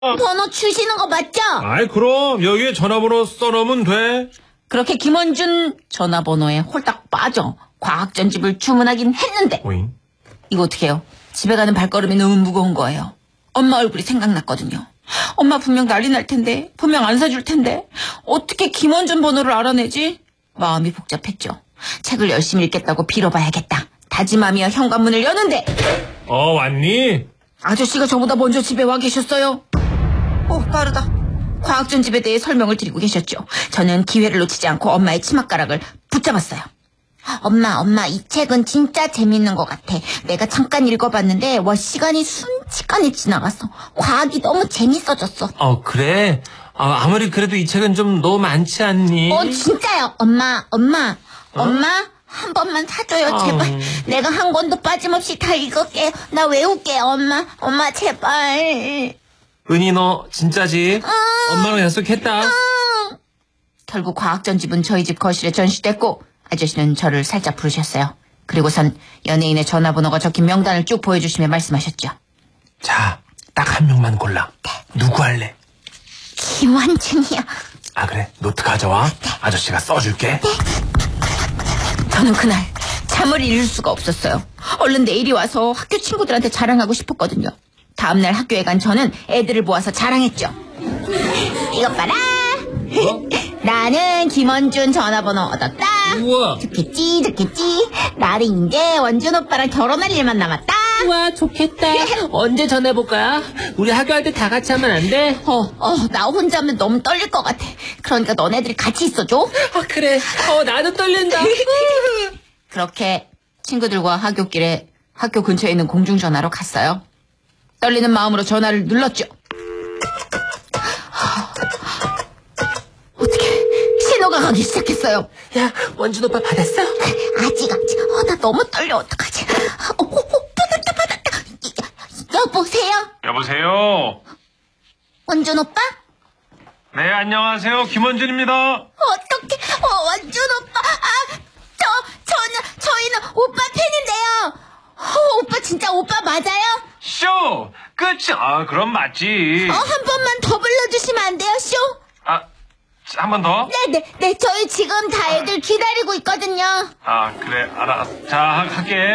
번호 주시는 거 맞죠? 아이, 그럼 여기에 전화번호 써놓으면 돼. 그렇게 김원준 전화번호에 홀딱 빠져 과학전집을 주문하긴 했는데 오잉? 이거 어떻게 해요? 집에 가는 발걸음이 너무 무거운 거예요. 엄마 얼굴이 생각났거든요. 엄마 분명 난리 날 텐데, 분명 안 사줄 텐데 어떻게 김원준 번호를 알아내지? 마음이 복잡했죠. 책을 열심히 읽겠다고 빌어봐야겠다 다짐하며 현관문을 여는데 왔니? 아저씨가 저보다 먼저 집에 와 계셨어요. 빠르다. 과학전집에 대해 설명을 드리고 계셨죠. 저는 기회를 놓치지 않고 엄마의 치맛가락을 붙잡았어요. 엄마, 이 책은 진짜 재밌는 것 같아. 내가 잠깐 읽어봤는데 시간이 순식간에 지나갔어. 과학이 너무 재밌어졌어. 그래? 아무리 그래도 이 책은 좀 너무 많지 않니? 진짜요. 엄마, 한 번만 사줘요, 제발. 내가 한 권도 빠짐없이 다 읽을게요. 나 외울게요, 엄마, 제발. 은희, 너 진짜지? 엄마랑 약속했다. 결국 과학전집은 저희 집 거실에 전시됐고 아저씨는 저를 살짝 부르셨어요. 그리고선 연예인의 전화번호가 적힌 명단을 쭉 보여주시며 말씀하셨죠. 자, 딱 한 명만 골라. 누구 할래? 김원준이요. 그래. 노트 가져와. 아저씨가 써줄게. 저는 그날 잠을 이룰 수가 없었어요. 얼른 내일이 와서 학교 친구들한테 자랑하고 싶었거든요. 다음날 학교에 간 저는 애들을 모아서 자랑했죠. 이것 봐라. 나는 김원준 전화번호 얻었다. 우와. 좋겠지. 나는 이제 원준 오빠랑 결혼할 일만 남았다. 우와, 좋겠다. 언제 전해볼까? 우리 학교 할 때 다 같이 하면 안 돼? 나 혼자 하면 너무 떨릴 것 같아. 그러니까 너네들이 같이 있어줘. 그래. 나도 떨린다. 그렇게 친구들과 학교 근처에 있는 공중전화로 갔어요. 떨리는 마음으로 전화를 눌렀죠. 어떻게 신호가 가기 시작했어요. 야, 원준 오빠 받았어? 아직. 나 너무 떨려. 어떡하지? 받았다. 여보세요? 원준 오빠? 네, 안녕하세요. 김원준입니다. 어떡해. 원준 오빠. 저희는 오빠 팬인데요. 오빠 진짜 오빠 맞아요? 쇼! 끝이, 그럼 맞지. 한 번만 더 불러주시면 안 돼요, 쇼? 한 번 더? 네, 저희 지금 다 애들 기다리고 있거든요. 그래, 알았어. 자, 할게.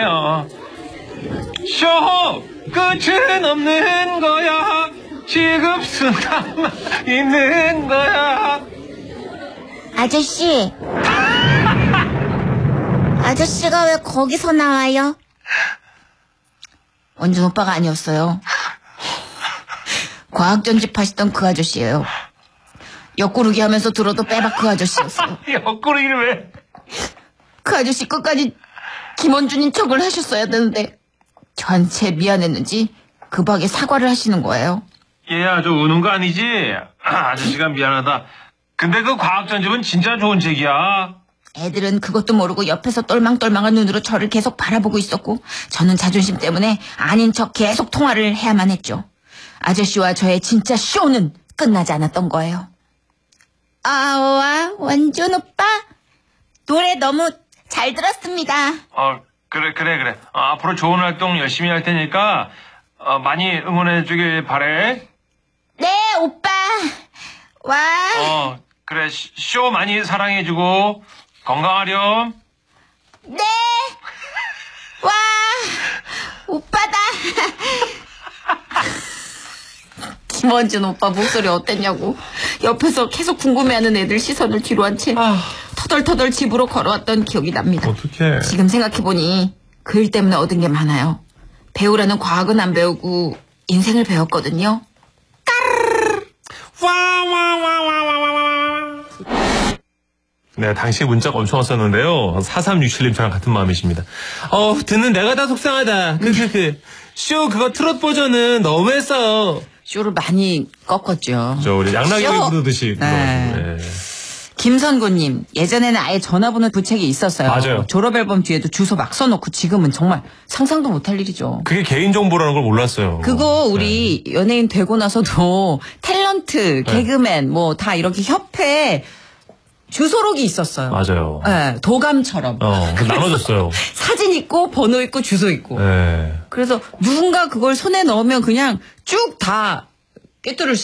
쇼! 끝은 없는 거야. 지금 순간만 있는 거야. 아저씨. 아저씨가 왜 거기서 나와요? 원준 오빠가 아니었어요. 과학전집 하시던 그 아저씨예요. 옆구르기 하면서 들어도 빼박 그 아저씨였어요. 옆구르기를 왜? 그 아저씨 끝까지 김원준인 척을 하셨어야 되는데 저한테 미안했는지 급하게 사과를 하시는 거예요. 얘야, 저 우는 거 아니지? 아저씨가 미안하다. 근데 그 과학전집은 진짜 좋은 책이야. 애들은 그것도 모르고 옆에서 똘망똘망한 눈으로 저를 계속 바라보고 있었고 저는 자존심 때문에 아닌 척 계속 통화를 해야만 했죠. 아저씨와 저의 진짜 쇼는 끝나지 않았던 거예요. 원준 오빠 노래 너무 잘 들었습니다. 그래. 앞으로 좋은 활동 열심히 할 테니까 많이 응원해 주길 바래. 네, 오빠. 그래. 쇼 많이 사랑해 주고 건강하렴. 네. 오빠다. 김원준 오빠 목소리 어땠냐고 옆에서 계속 궁금해하는 애들 시선을 뒤로 한 채 터덜터덜 집으로 걸어왔던 기억이 납니다. 어떡해. 지금 생각해보니 그 일 때문에 얻은 게 많아요. 배우라는 과학은 안 배우고 인생을 배웠거든요. 네, 당시 문자가 엄청 왔었는데요. 4367님 저랑 같은 마음이십니다. 듣는 내가 다 속상하다. 쇼 그거 트롯 버전은 너무했어요. 쇼를 많이 꺾었죠. 우리 양락이 부르듯이. 네. 김선구님, 예전에는 아예 전화번호 부책이 있었어요. 맞아요. 졸업앨범 뒤에도 주소 막 써놓고 지금은 정말 상상도 못할 일이죠. 그게 개인정보라는 걸 몰랐어요. 그거 우리 연예인 되고 나서도 탤런트, 개그맨 뭐 다 이렇게 협회 주소록이 있었어요. 맞아요. 네, 도감처럼. 나눠줬어요. 사진 있고 번호 있고 주소 있고. 네. 그래서 누군가 그걸 손에 넣으면 그냥 쭉 다 꿰뚫을